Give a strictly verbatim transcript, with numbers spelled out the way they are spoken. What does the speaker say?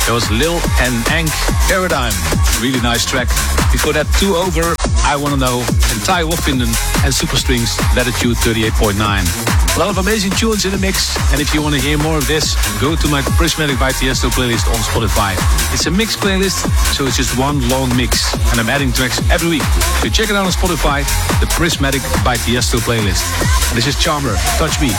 There was Lil and Hank, Paradigm. Really nice track. Before that, Two Over, I Wanna Know, and Ty Wolfinden and Superstrings, Latitude thirty-eight point nine. A lot of amazing tunes in the mix, and if you want to hear more of this, go to my Prismatic by Tiesto playlist on Spotify. It's a mix playlist, so it's just one long mix, and I'm adding tracks every week. So check it out on Spotify, the Prismatic by Tiesto playlist. And this is Charmer, Touch Me.